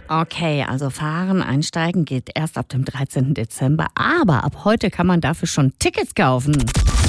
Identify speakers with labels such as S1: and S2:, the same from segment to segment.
S1: Okay, also fahren, einsteigen geht erst ab dem 13. Dezember. Aber ab heute kann man dafür schon Tickets kaufen.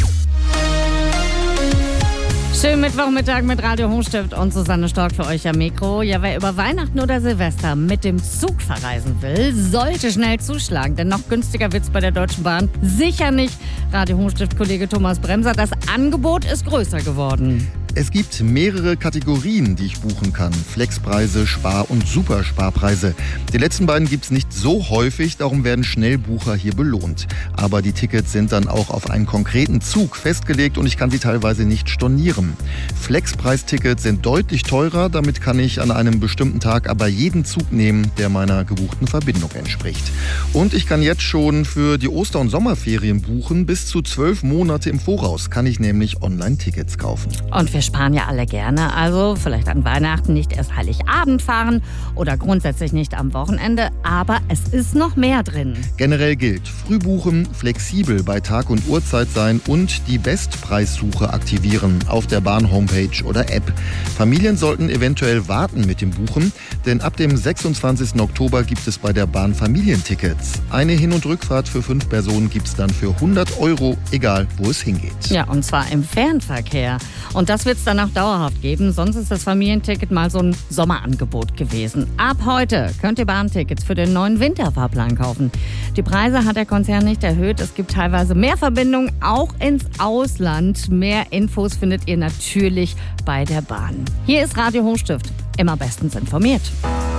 S1: Schönen Mittwochmittag mit Radio Hochstift und Susanne Stork für euch am Mikro. Ja, wer über Weihnachten oder Silvester mit dem Zug verreisen will, sollte schnell zuschlagen. Denn noch günstiger wird's bei der Deutschen Bahn sicher nicht. Radio Hochstift-Kollege Thomas Bremser, das Angebot ist größer geworden.
S2: Es gibt mehrere Kategorien, die ich buchen kann. Flexpreise, Spar- und Supersparpreise. Die letzten beiden gibt es nicht so häufig, darum werden Schnellbucher hier belohnt. Aber die Tickets sind dann auch auf einen konkreten Zug festgelegt und ich kann sie teilweise nicht stornieren. Flexpreistickets sind deutlich teurer, damit kann ich an einem bestimmten Tag aber jeden Zug nehmen, der meiner gebuchten Verbindung entspricht. Und ich kann jetzt schon für die Oster- und Sommerferien buchen. Bis zu 12 Monate im Voraus kann ich nämlich Online-Tickets kaufen.
S1: Und wir sparen ja alle gerne, also vielleicht an Weihnachten nicht erst Heiligabend fahren oder grundsätzlich nicht am Wochenende, aber es ist noch mehr drin.
S2: Generell gilt, früh buchen, flexibel bei Tag und Uhrzeit sein und die Bestpreissuche aktivieren auf der Bahn-Homepage oder App. Familien sollten eventuell warten mit dem Buchen, denn ab dem 26. Oktober gibt es bei der Bahn Familientickets. Eine Hin- und Rückfahrt für 5 Personen gibt es dann für 100 €, egal wo es hingeht.
S1: Ja, und zwar im Fernverkehr. Und das wird es dann auch dauerhaft geben, sonst ist das Familienticket mal so ein Sommerangebot gewesen. Ab heute könnt ihr Bahntickets für den neuen Winterfahrplan kaufen. Die Preise hat der Konzern nicht erhöht. Es gibt teilweise mehr Verbindungen, auch ins Ausland. Mehr Infos findet ihr natürlich bei der Bahn. Hier ist Radio Hochstift. Immer bestens informiert.